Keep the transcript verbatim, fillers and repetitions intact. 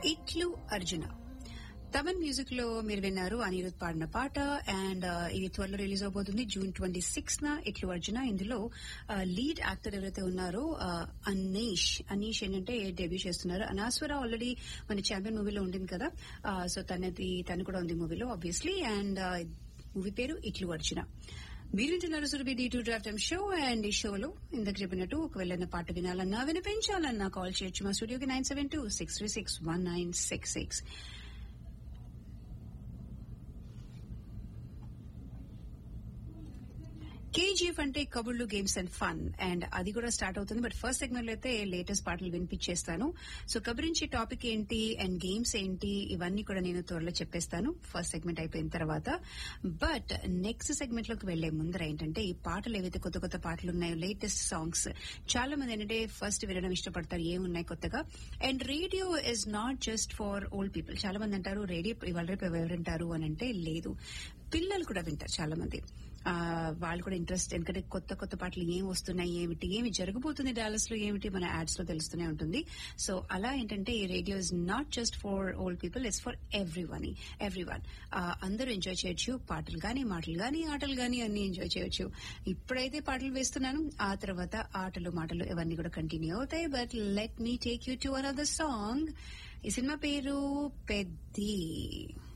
ఇట్లు అర్జున తమన్ మ్యూజిక్ లో మీరు విన్నారు అనిరుద్ పాడిన పాట. అండ్ ఇది త్వరలో రిలీజ్ అవబోతుంది జూన్ ట్వంటీ సిక్స్ న. ఇట్లు అర్జున ఇందులో లీడ్ యాక్టర్ ఎవరైతే ఉన్నారో అనీష్ అనీష్ ఏంటంటే డెబ్యూ చేస్తున్నారు. అనాస్వర ఆల్రెడీ మన ఛాంపియన్ మూవీలో ఉండింది కదా, సో తనది తను కూడా ఉంది మూవీలో ఆబ్వియస్లీ. అండ్ మూవీ పేరు ఇట్లు అర్జున. మీరు వింటున్నారు Surabhi D two డ్రాఫ్ time show. And ఈ షోలో ఇందాక చెప్పినట్టు ఒకవేళ పాట వినాలన్నా వినిపించాలన్నా కాల్ చేయొచ్చు మా స్టూడియోకి nine seven two six three six one nine six six. KGF అంటే కబుర్లు గేమ్స్ అండ్ ఫన్, అండ్ అది కూడా స్టార్ట్ అవుతుంది. బట్ ఫస్ట్ సెగ్మెంట్ లో అయితే లేటెస్ట్ పాటలు వినిపించేస్తాను. సో కబురించి టాపిక్ ఏంటి అండ్ గేమ్స్ ఏంటి ఇవన్నీ కూడా నేను త్వరలో చెప్పేస్తాను ఫస్ట్ సెగ్మెంట్ అయిపోయిన తర్వాత. బట్ నెక్స్ట్ సెగ్మెంట్ లోకి వెళ్లే ముందర ఏంటంటే ఈ పాటలు ఏవైతే కొత్త కొత్త పాటలు ఉన్నాయో, లేటెస్ట్ సాంగ్స్ చాలా మంది ఏంటంటే ఫస్ట్ వినడం ఇష్టపడతారు ఏమున్నాయి కొత్తగా. And radio is not just for old people. చాలా మంది అంటారు రేడియో ఇవాళ రేపు ఎవరు వింటారు అని అంటే లేదు, పిల్లలు కూడా వింటారు చాలా మంది. వాళ్ళు కూడా ఇంట్రెస్ట్, ఎందుకంటే కొత్త కొత్త పాటలు ఏం వస్తున్నాయి, ఏమిటి ఏమి జరగబోతుంది డాలస్ లో, ఏమిటి మన యాడ్స్ లో తెలుస్తూనే ఉంటుంది. సో అలా ఏంటంటే ఈ radio is not just for old people, it's for every one every one అందరూ ఎంజాయ్ చేయొచ్చు. పాటలు గానీ, మాటలు గానీ, ఆటలు గానీ అన్ని ఎంజాయ్ చేయొచ్చు. ఇప్పుడైతే పాటలు వేస్తున్నాను, ఆ తర్వాత ఆటలు మాటలు ఇవన్నీ కూడా కంటిన్యూ అవుతాయి. But let me take you to another song. ఈ సినిమా పేరు పెద్ది.